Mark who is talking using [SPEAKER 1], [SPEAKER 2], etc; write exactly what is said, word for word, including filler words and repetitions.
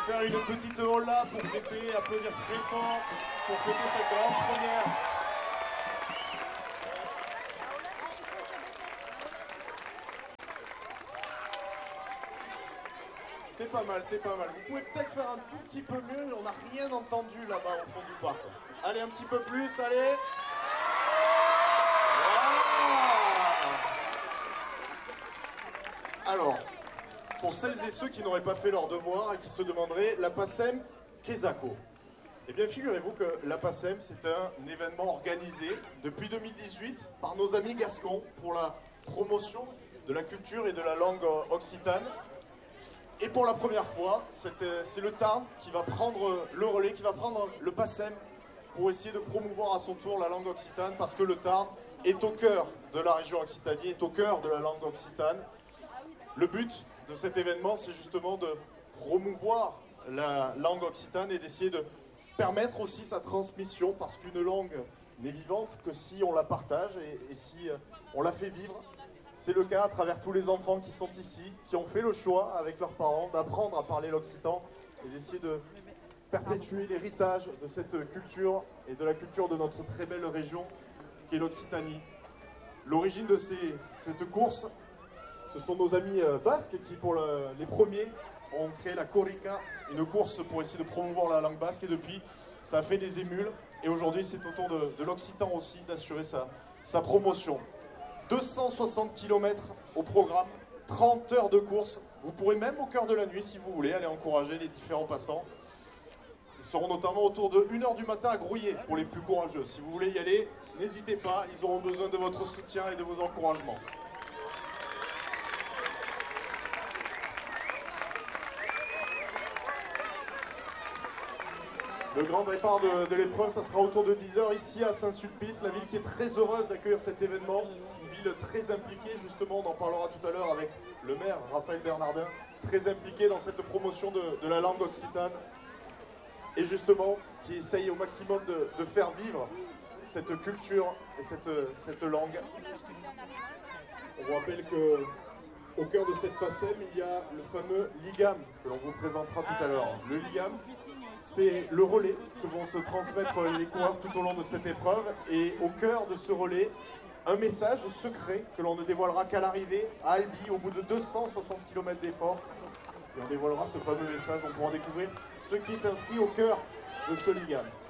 [SPEAKER 1] faire une petite hola pour fêter, applaudir très fort, pour fêter cette grande première. C'est pas mal, c'est pas mal. Vous pouvez peut-être faire un tout petit peu mieux, on n'a rien entendu là-bas au fond du parc. Allez, un petit peu plus, allez. Voilà. Alors, pour celles et ceux qui n'auraient pas fait leur devoir et qui se demanderaient, la PACEM, qu'est-ce que c'est ? Eh bien, figurez-vous que la PACEM, c'est un événement organisé depuis deux mille dix-huit par nos amis gascons pour la promotion de la culture et de la langue occitane. Et pour la première fois, c'est le Tarn qui va prendre le relais, qui va prendre le PACEM pour essayer de promouvoir à son tour la langue occitane, parce que le Tarn est au cœur de la région Occitanie, est au cœur de la langue occitane. Le but de cet événement, c'est justement de promouvoir la langue occitane et d'essayer de permettre aussi sa transmission, parce qu'une langue n'est vivante que si on la partage et, et si on la fait vivre. C'est le cas à travers tous les enfants qui sont ici, qui ont fait le choix avec leurs parents d'apprendre à parler l'occitan et d'essayer de perpétuer l'héritage de cette culture et de la culture de notre très belle région qui est l'Occitanie. L'origine de ces, cette course, ce sont nos amis basques qui, pour le, les premiers, ont créé la Korrika, une course pour essayer de promouvoir la langue basque, et depuis, ça a fait des émules. Et aujourd'hui, c'est au tour de, de l'occitan aussi d'assurer sa, sa promotion. deux cent soixante kilomètres au programme, trente heures de course. Vous pourrez même au cœur de la nuit, si vous voulez, aller encourager les différents passants. Ils seront notamment autour de une heure du matin à Grouillé pour les plus courageux. Si vous voulez y aller, n'hésitez pas, ils auront besoin de votre soutien et de vos encouragements. Le grand départ de, de l'épreuve, ça sera autour de dix heures ici à Saint-Sulpice, la ville qui est très heureuse d'accueillir cet événement, une ville très impliquée justement, on en parlera tout à l'heure avec le maire Raphaël Bernardin, très impliqué dans cette promotion de, de la langue occitane, et justement qui essaye au maximum de, de faire vivre cette culture et cette, cette langue. On vous rappelle que au cœur de cette PACEM, il y a le fameux ligam que l'on vous présentera tout à l'heure. Le ligam, c'est le relais que vont se transmettre les coureurs tout au long de cette épreuve. Et au cœur de ce relais, un message secret que l'on ne dévoilera qu'à l'arrivée à Albi, au bout de deux cent soixante kilomètres d'effort. Et on dévoilera ce fameux message, on pourra découvrir ce qui est inscrit au cœur de ce ligam.